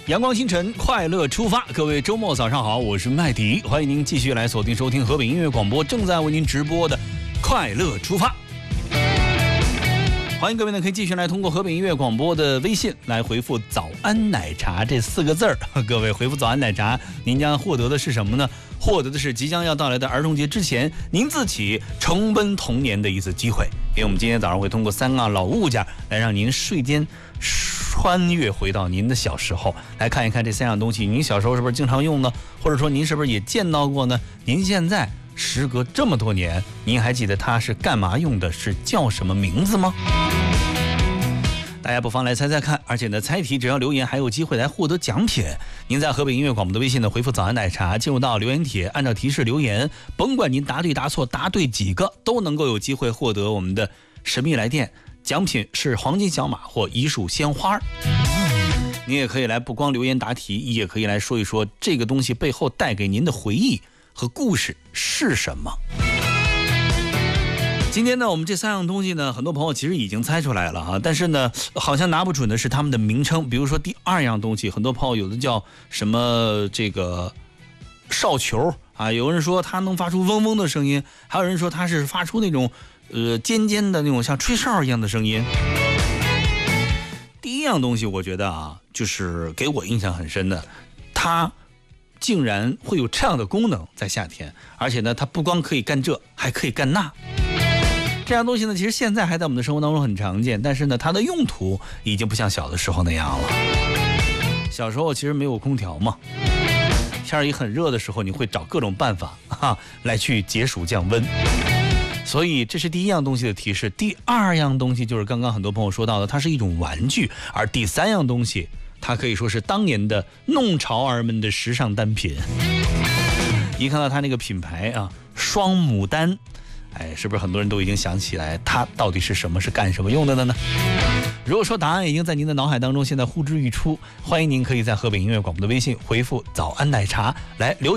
阳光星辰，快乐出发。各位周末早上好，我是麦迪，欢迎您继续来锁定收听河北音乐广播正在为您直播的快乐出发。欢迎各位呢，可以继续来通过河北音乐广播的微信来回复早安奶茶这4个字儿。各位回复早安奶茶，您将获得的是什么呢？获得的是即将要到来的儿童节之前，您自己重温童年的一次机会。因为我们今天早上会通过3个老物件来让您瞬间穿越回到您的小时候，来看一看这3样东西，您小时候是不是经常用呢？或者说您是不是也见到过呢？您现在时隔这么多年，您还记得它是干嘛用的，是叫什么名字吗？大家不妨来猜猜看，而且呢，猜题只要留言还有机会来获得奖品。您在河北音乐广播的微信呢回复早安奶茶，进入到留言帖，按照提示留言，甭管您答对答错，答对几个都能够有机会获得我们的神秘来电，奖品是黄金小马或一束鲜花。你也可以来不光留言答题，也可以来说一说这个东西背后带给您的回忆和故事是什么。今天呢，我们这3样东西呢，很多朋友其实已经猜出来了哈，但是呢，好像拿不准的是他们的名称。比如说第2样东西，很多朋友有的叫什么这个哨球啊，有人说它能发出嗡嗡的声音，还有人说它是发出那种尖尖的那种像吹哨一样的声音。第1样东西，我觉得啊，就是给我印象很深的，它竟然会有这样的功能，在夏天，而且呢，它不光可以干这，还可以干那。这样东西呢，其实现在还在我们的生活当中很常见，但是呢，它的用途已经不像小的时候那样了。小时候其实没有空调嘛，天一很热的时候，你会找各种办法来去解暑降温。所以这是第1样东西的提示。第2样东西就是刚刚很多朋友说到的，它是一种玩具。而第3样东西，它可以说是当年的弄潮儿们的时尚单品。一看到它那个品牌啊，双牡丹，是不是很多人都已经想起来它到底是什么，是干什么用的呢？如果说答案已经在您的脑海当中现在呼之欲出，欢迎您可以在河北音乐广播的微信回复早安奶茶来留言。